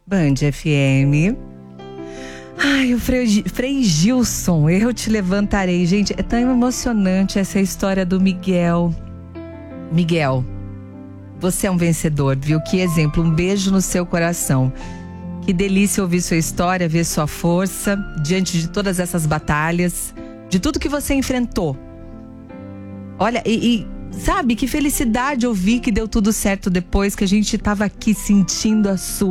Band FM. Ai, o Frei Gilson, eu te levantarei. Gente, é tão emocionante essa história do Miguel. Miguel, você é um vencedor, viu? Que exemplo, um beijo no seu coração. Que delícia ouvir sua história, ver sua força diante de todas essas batalhas, de tudo que você enfrentou. Olha, sabe, que felicidade ouvir que deu tudo certo depois, que a gente estava aqui sentindo a sua